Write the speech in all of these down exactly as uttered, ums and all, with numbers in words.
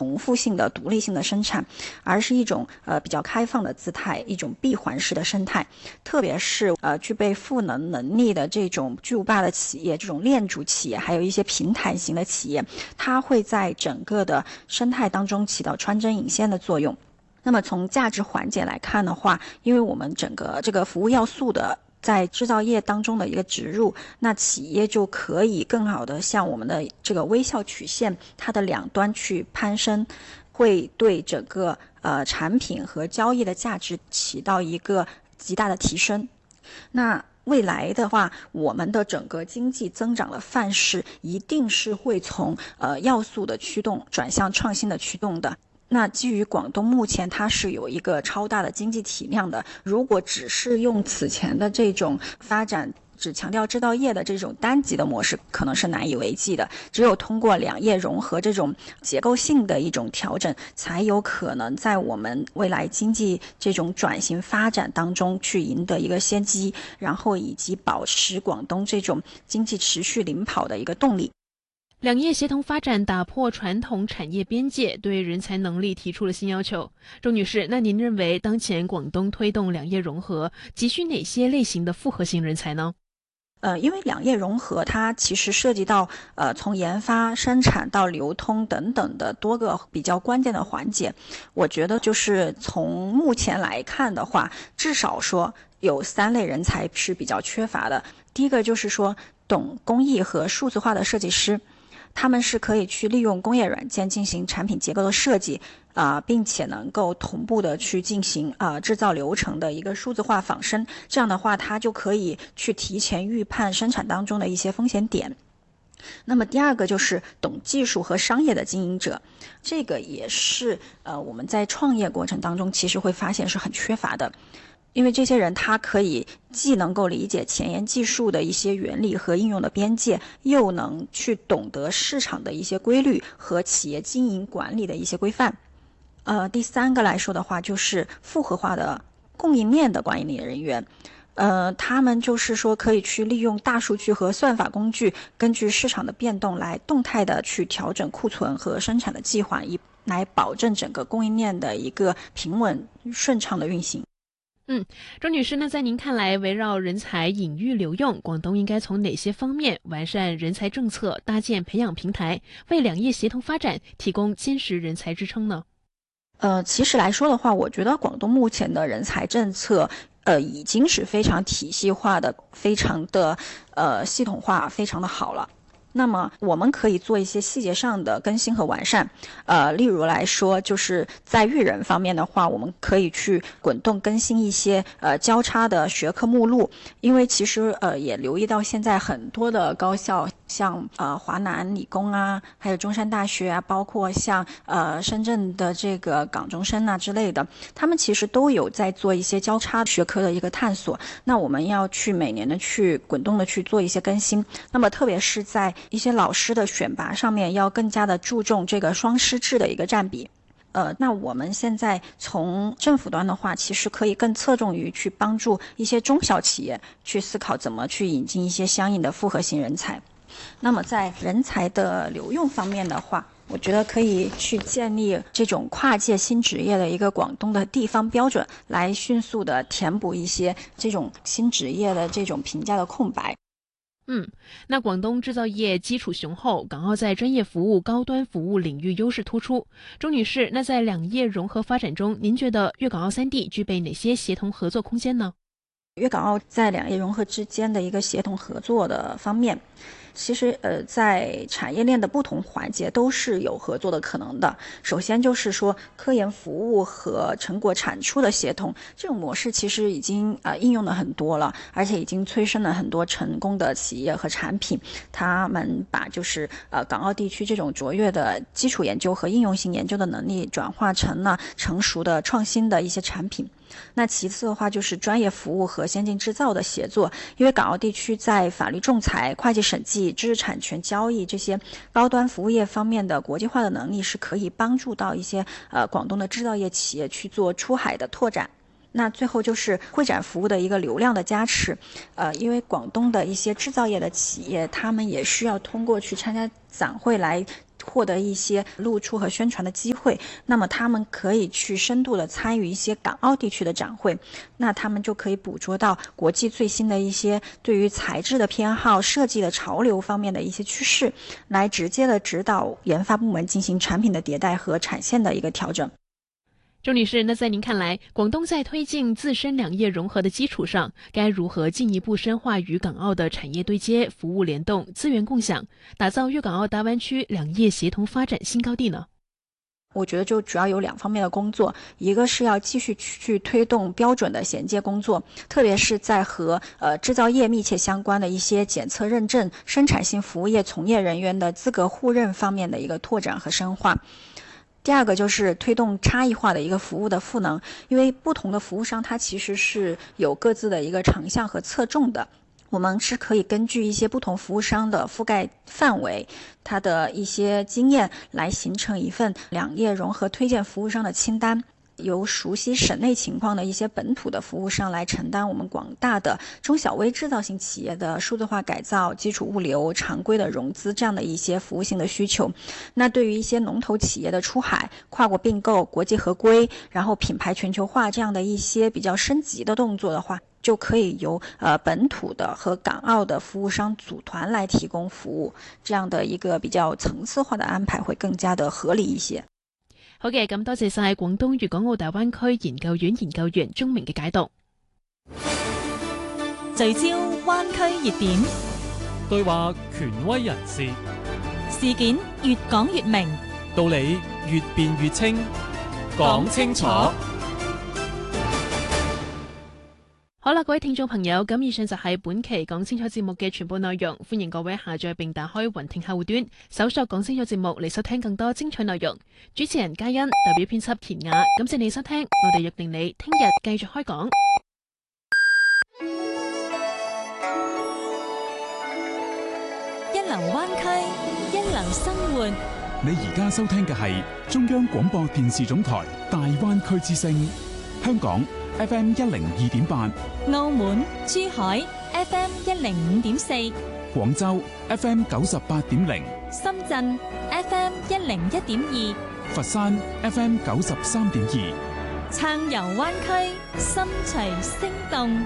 重复性的独立性的生产，而是一种呃比较开放的姿态，一种闭环式的生态。特别是呃具备赋能能力的这种巨无霸的企业，这种链主企业，还有一些平台型的企业，它会在整个的生态当中起到穿针引线的作用。那么从价值环节来看的话，因为我们整个这个服务要素的在制造业当中的一个植入，那企业就可以更好的向我们的这个微笑曲线它的两端去攀升，会对整个呃产品和交易的价值起到一个极大的提升。那未来的话，我们的整个经济增长的范式一定是会从呃要素的驱动转向创新的驱动的。那基于广东目前它是有一个超大的经济体量的，如果只是用此前的这种发展只强调制造业的这种单极的模式，可能是难以为继的。只有通过两业融合这种结构性的一种调整，才有可能在我们未来经济这种转型发展当中去赢得一个先机，然后以及保持广东这种经济持续领跑的一个动力。 两业协同发展打破传统产业边界，对人才能力提出了新要求。周女士，那您认为当前广东推动两业融合，急需哪些类型的复合型人才呢？ 呃，因为两业融合，它其实涉及到呃从研发、生产到流通等等的多个比较关键的环节。我觉得就是从目前来看的话，至少说有三类人才是比较缺乏的。第一个就是说懂工艺和数字化的设计师。他们是可以去利用工业软件进行产品结构的设计，啊、呃，并且能够同步的去进行啊、呃、制造流程的一个数字化仿生。这样的话，它就可以去提前预判生产当中的一些风险点。那么第二个就是懂技术和商业的经营者，这个也是呃我们在创业过程当中其实会发现是很缺乏的。因为这些人他可以既能够理解前沿技术的一些原理和应用的边界，又能去懂得市场的一些规律和企业经营管理的一些规范。呃，第三个来说的话，就是复合化的供应链的管理人员。呃，他们就是说可以去利用大数据和算法工具，根据市场的变动来动态的去调整库存和生产的计划，以来保证整个供应链的一个平稳顺畅的运行。 嗯，周女士，那在您看来，围绕人才引育留用，广东应该从哪些方面完善人才政策，搭建培养平台，为两业协同发展提供坚实人才支撑呢？ 呃，其实来说的话，我觉得广东目前的人才政策，呃，已经是非常体系化的，非常的呃系统化，非常的好了。那么我们可以做一些细节上的更新和完善，呃，例如来说，就是在育人方面的话，我们可以去滚动更新一些呃交叉的学科目录，因为其实呃也留意到现在很多的高校，像呃华南理工啊，还有中山大学啊，包括像呃深圳的这个港中生啊之类的，他们其实都有在做一些交叉学科的一个探索。那我们要去每年的去滚动的去做一些更新，那么特别是在一些老师的选拔上面要更加的注重这个双师制的一个占比。呃，那我们现在从政府端的话，其实可以更侧重于去帮助一些中小企业去思考怎么去引进一些相应的复合型人才。那么在人才的留用方面的话，我觉得可以去建立这种跨界新职业的一个广东的地方标准，来迅速的填补一些这种新职业的这种评价的空白。 嗯，那广东制造业基础雄厚，港澳在专业服务、高端服务领域优势突出。周女士，那在两业融合发展中，您觉得粤港澳三地具备哪些协同合作空间呢？ 粤港澳在两业融合之间的一个协同合作的方面，其实呃，在产业链的不同环节都是有合作的可能的。首先就是说科研服务和成果产出的协同，这种模式其实已经呃应用了很多了，而且已经催生了很多成功的企业和产品。他们把就是呃港澳地区这种卓越的基础研究和应用性研究的能力，转化成了成熟的创新的一些产品。那其次的话就是专业服务和先进制造的协作，因为港澳地区在法律仲裁、会计审计、知识产权交易这些高端服务业方面的国际化的能力，是可以帮助到一些呃广东的制造业企业去做出海的拓展。那最后就是会展服务的一个流量的加持，呃，因为广东的一些制造业的企业，他们也需要通过去参加展会来獲得一些露出和宣傳的機會，那麼他們可以去深度的參與一些港澳地區的展會，那他們就可以捕捉到國際最新的一些對於材質的偏好、設計的潮流方面的一些趨勢，來直接的指導研發部門進行產品的迭代和產線的一個調整。 周女士，那在您看來，廣東在推進自身兩業融合的基礎上，該如何進一步深化與港澳的產業對接、服務聯動、資源共享，打造粵港澳大灣區兩業協同發展新高地呢？ 我覺得就主要有兩方面的工作，一個是要繼續去推動標準的銜接工作，特別是在和呃製造業密切相關的一些檢測認證、生產性服務業從業人員的資格互認方面的一個拓展和深化。第二個就是推動差異化的一個服務的賦能，因為不同的服務商它其實是有各自的一個長項和側重的，我們是可以根據一些不同服務商的覆蓋範圍，它的一些經驗來形成一份兩業融合推薦服務商的清單，由熟悉省內情況的一些本土的服務商來承擔我們廣大的中小微製造型企業的數字化改造、基礎物流、常規的融資這樣的一些服務性的需求。那對於一些龍頭企業的出海、跨國併購、國際合規，然後品牌全球化這樣的一些比較升級的動作的話，就可以由呃本土的和港澳的服務商組團來提供服務，這樣的一個比較層次化的安排會更加的合理一些。 好嘅，咁多謝晒廣東粵港澳大灣區研究院研究員鍾明嘅解讀。 聚焦灣區熱點， 對話權威人士， 事件越講越明， 道理越辯越清，講清楚。 好啦，各位聽眾朋友，咁以上就係本期講清楚節目嘅全部內容，歡迎各位下載並打開雲聽客戶端，搜索講清楚節目嚟收聽更多精彩內容。主持人嘉欣，代表編輯田雅，感謝你收聽，我哋約定你聽日繼續開講。 一流灣區，一流生活。 你而家收聽嘅係中央廣播電視總台大灣區之聲，香港F M 一零二點八， 澳門、珠海 F M 一零五點四， 廣州 F M 九十八點零， 深圳 F M 一零一點二， 佛山 F M 九十三點二， 暢遊灣區，心隨聲動。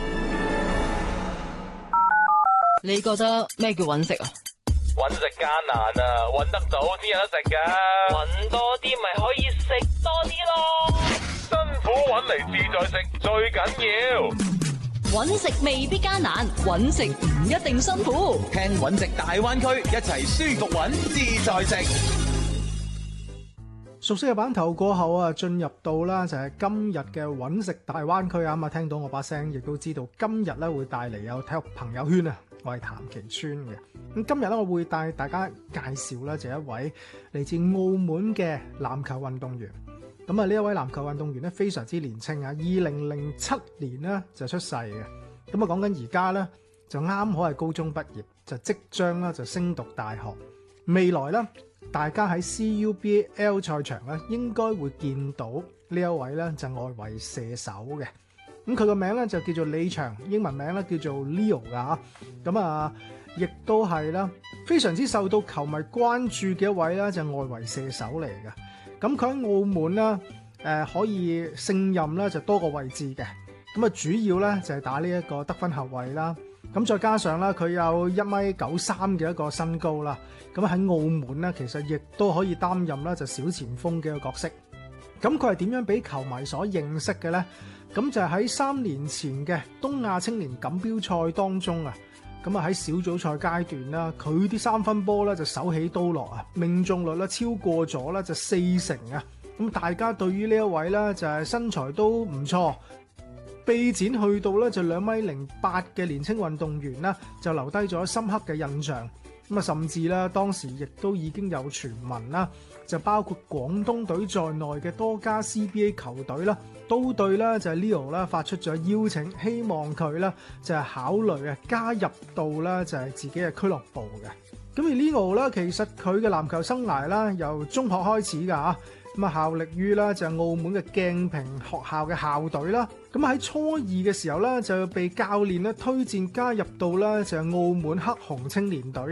你覺得咩叫揾食啊？ 揾食艱難啊，揾得到先有得食噶。揾多啲咪可以食多啲咯。辛苦揾嚟自在食最緊要。 揾食未必艱難，揾食唔一定辛苦。 聽揾食大灣區，一齊舒服揾自在食。 熟悉嘅版頭過後啊，進入到啦就係今日嘅揾食大灣區啊，咁啊聽到我把聲，亦都知道今日咧會帶嚟有體育朋友圈啊。我係譚其川嘅，咁今日咧我會帶大家介紹咧就一位嚟自澳門嘅籃球運動員。咁啊呢一位籃球運動員咧非常之年輕啊，二零零七年咧就出世嘅。咁啊講緊而家咧就啱好係高中畢業，就即將咧就升讀大學。未來咧大家喺 C U B L 賽場咧應該會見到呢一位咧就外圍射手嘅。咁佢個名咧就叫做李翔，英文名咧叫做 Leo 噶。咁啊，亦都係啦，非常之受到球迷關注嘅一位啦，就外圍射手嚟嘅。咁佢喺澳門啦，誒、呃、可以勝任啦就多個位置嘅。咁啊，主要咧就係打呢一個得分後衛啦。咁再加上啦，佢有一米九三嘅一個身高啦。咁喺澳門咧，其實亦都可以擔任啦就小前鋒嘅一個角色。咁佢係點樣俾球迷所認識嘅咧？咁就喺三年前嘅東亞青年錦標賽當中啊，咁啊喺小組賽階段啦，佢啲三分波咧就手起刀落啊，命中率咧超過咗咧就四成啊！咁大家對於呢一位咧就係身材都唔錯，臂展去到咧就兩米零八嘅年輕運動員啦，就留低咗深刻嘅印象。咁啊，甚至咧當時亦都已經有傳聞啦，就包括廣東隊在內嘅多家 C B A 球隊啦，都對咧就係 Leo 啦發出咗邀請，希望佢咧就係考慮啊加入到咧就係自己嘅俱樂部嘅。咁而 Leo 咧其實佢嘅籃球生涯啦由中學開始㗎嚇，咁啊效力於啦就係澳門嘅鏡平學校嘅校隊啦。咁喺初二嘅時候咧就被教練咧推薦加入到咧就係澳門黑熊青年隊啊。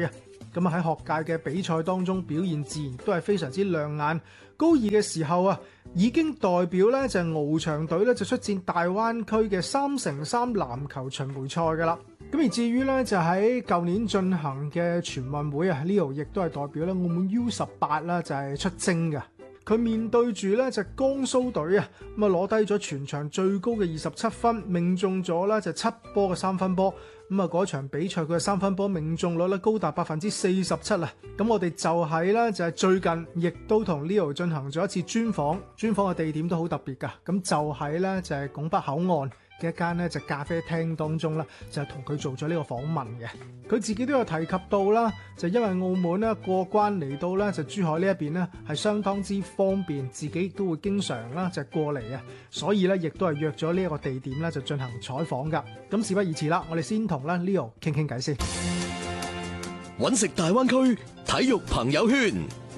咁啊喺學界嘅比賽當中表現自然都係非常之亮眼。高二嘅時候啊，已經代表咧就係翱翔隊咧就出戰大灣區嘅三乘三籃球巡迴賽噶啦。咁而至於咧就喺舊年進行嘅全運會啊 ，Leo 亦都係代表咧澳門 U 十八啦，就係出征嘅。佢面對住咧就江蘇隊啊，咁啊攞低咗全場最高嘅二十七分，命中咗咧就七波嘅三分波。咁啊嗰場比賽佢嘅三分波命中率咧高達百分之四十七啊！咁我哋就喺咧就係最近，亦都同 Leo 進行咗一次專訪，專訪嘅地點都好特別㗎。咁就喺咧就係拱北口岸嘅一間咧就咖啡廳當中啦，就係同佢做咗呢個訪問嘅。佢自己都有提及到啦，就因為澳門咧過關嚟到咧就珠海呢一邊咧係相當之方便，自己亦都會經常啦就過嚟啊，所以咧亦都係約咗呢一個地點咧就進行採訪㗎。咁事不宜遲啦，我哋先同咧 Leo 傾傾偈先。 揾食大灣區體育朋友圈。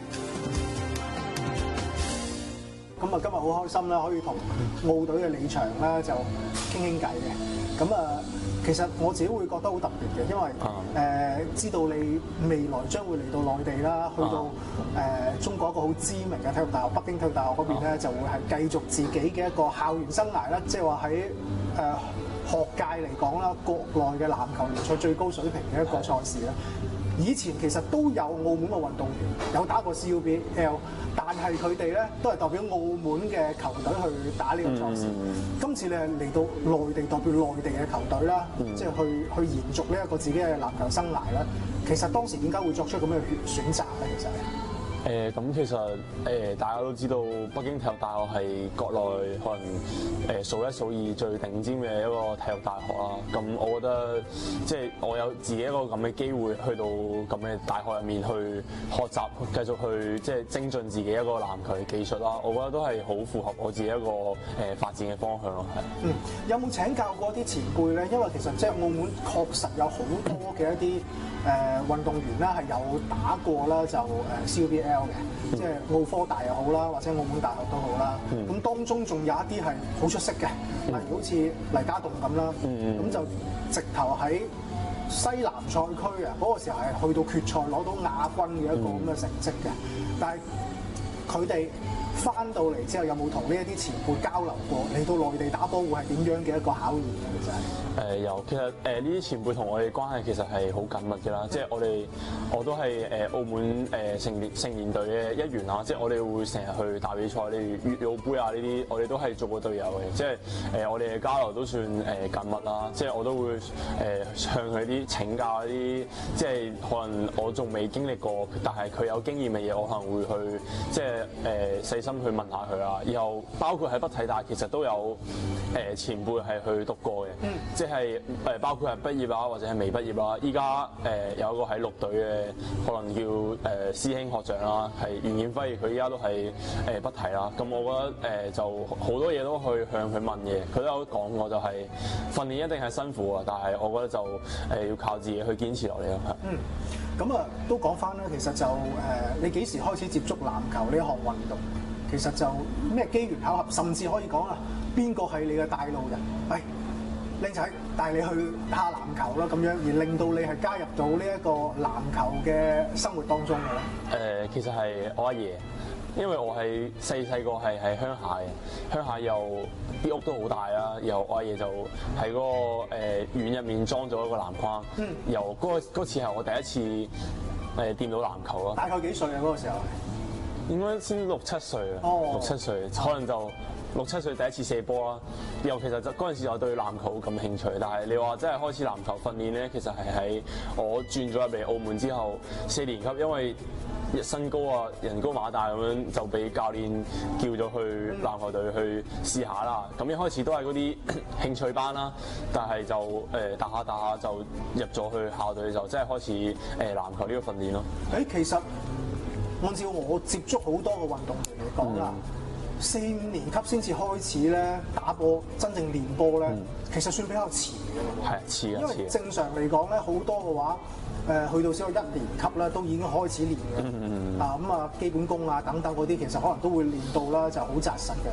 咁啊，今日好開心啦，可以同澳隊嘅李翔咧就傾傾偈嘅。咁啊，其實我自己會覺得好特別嘅，因為誒、呃、知道你未來將會嚟到內地啦，去到誒、呃、中國一個好知名嘅體育大學北京體育大學嗰邊咧，就會係繼續自己嘅一個校園生涯啦。即係話喺誒學界嚟講啦，國內嘅籃球聯賽最高水平嘅一個賽事啦。以前其實都有澳門嘅運動員有打過 C U B L， 但係佢哋咧都係代表澳門嘅球隊去打呢個賽事。嗯、今次你係嚟到內地代表內地嘅球隊啦，嗯、即係去去延續呢一個自己嘅籃球生涯啦。其實當時點解會作出咁嘅選擇咧？其實誒咁、呃、其實誒、呃、大家都知道北京體育大學係國內可能誒數一數二最頂尖嘅一個體育大學啦。咁我覺得即係我有自己一個咁嘅機會去到咁嘅大學入面去學習，繼續去即係精進自己一個籃球嘅技術啦。我覺得都係好符合我自己一個誒、呃、發展嘅方向咯。係。 嗯，有冇請教過啲前輩咧？因為其實即係澳門確實有好多嘅一啲誒、呃、運動員啦，係有打過啦，就誒 C U B L 嘅，嗯、即係澳科大又好啦，或者澳門大學都好啦。咁、嗯、當中仲有一啲係好出色嘅，例如好似黎家棟咁啦，咁、嗯、就直頭喺西南賽區啊，嗰、那個時候係去到決賽攞到亞軍嘅一個咁嘅成績嘅。嗯、但係佢哋翻到嚟之後，有冇同呢一啲前輩交流過？嚟到內地打波會係點樣嘅一個考驗嘅？其實誒有，其實誒呢啲前輩同我哋關係其實係好緊密嘅啦。即係我哋我都係誒澳門誒成年成年隊嘅一員啦。即係我哋會成日去打比賽，例如粵澳杯啊呢啲，我哋都係做過隊友嘅。即係誒我哋嘅交流都算誒緊密啦。即係我都會誒向佢啲請教一啲，即係可能我仲未經歷過，但係佢有經驗嘅嘢，我可能會去即係誒細心去問下佢啊。然後包括喺北體大，其實都有誒前輩係去讀過嘅。嗯即係誒，包括係畢業啦，或者係未畢業啦。依家誒有一個喺綠隊嘅，可能叫誒、呃、師兄學長啦，係袁建輝，佢依家都係誒北體啦。咁我覺得誒、呃、就好多嘢都去向佢問嘅，佢都有講過，就係訓練一定係辛苦啊，但係我覺得就誒、呃、要靠自己去堅持落嚟咯。 嗯，咁啊都講翻啦，其實就誒、呃、你幾時開始接觸籃球呢一項運動？其實就咩機緣巧合，甚至可以講啊，邊個係你嘅帶路人？係、哎。靚仔帶你去打籃球啦，咁樣而令到你係加入到呢一個籃球嘅生活當中嘅咧。 誒、呃，其實係我阿爺，因為我係細細個係喺鄉下嘅，鄉下又啲屋都好大啦，然後我阿爺就喺嗰、那個誒院入面裝咗一個籃框，嗯、由嗰、那個、次係我第一次誒掂到籃球咯。 大概幾歲啊？嗰、那個時候應該先六七歲啊， 哦、 六七歲可能就。六七歲第一次射波啦，又其實就嗰陣時我對籃球好感興趣，但係你話真係開始籃球訓練咧，其實係喺我轉咗入嚟澳門之後四年級，因為身高啊人高馬大咁樣就俾教練叫咗去籃球隊去試下啦。咁一開始都係嗰啲興趣班啦，但係就誒打下打下就入咗去校隊，就真係開始誒籃球呢個訓練咯。 誒其實按照我接觸好多個運動員嚟講啦。嗯四五年級先至開始咧打波，真正練波咧，嗯、其實算比較遲嘅。 係遲啊！ 因為正常嚟講咧，好多嘅話，誒、呃、去到小學一年級咧，都已經開始練嘅。嗯嗯嗯啊咁啊，基本功啊等等嗰啲，其實可能都會練到啦，就好紮實嘅。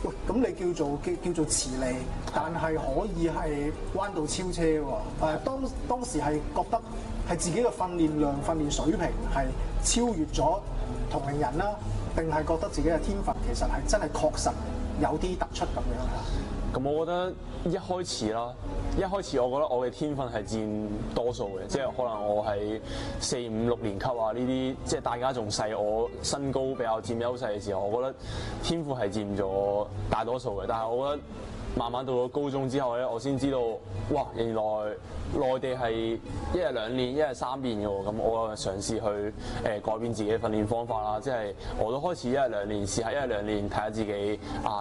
喂，咁你叫做叫叫做遲嚟，但係可以係彎道超車喎。誒，當當時係覺得係自己嘅訓練量、訓練水平係超越咗同齡人啦，定係覺得自己嘅天分其實係真係確實有啲突出咁樣啊？ 咁我覺得一開始啦，一開始我覺得我嘅天分係佔多數嘅，即係可能我喺四五六年級啊呢啲，即係大家仲細，我身高比較佔優勢嘅時候，我覺得天賦係佔咗大多數嘅。但係我覺得慢慢到咗高中之後咧，我先知道，哇！原來內地係一日兩練，一日三練嘅喎。咁我嘗試去誒、呃、改變自己嘅訓練方法啦，即係我都開始一日兩練，試下一日兩練睇下自己啊